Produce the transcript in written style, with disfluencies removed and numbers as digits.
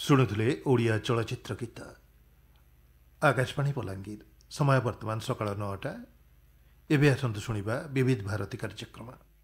ଶୁଣୁଥିଲେ ଓଡ଼ିଆ ଚଳଚ୍ଚିତ୍ର ଗୀତ। ଆକାଶବାଣୀ ବଲାଙ୍ଗୀର। ସମୟ ବର୍ତ୍ତମାନ ସକାଳ 9ଟା। ଏବେ ଆସନ୍ତୁ ଶୁଣିବା ବିବିଧ ଭାରତୀ କାର୍ଯ୍ୟକ୍ରମ।